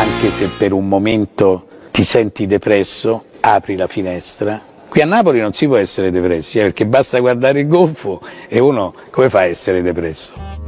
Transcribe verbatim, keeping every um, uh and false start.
anche se per un momento ti senti depresso, apri la finestra. Qui a Napoli non si può essere depressi, eh, perché basta guardare il golfo e uno come fa a essere depresso?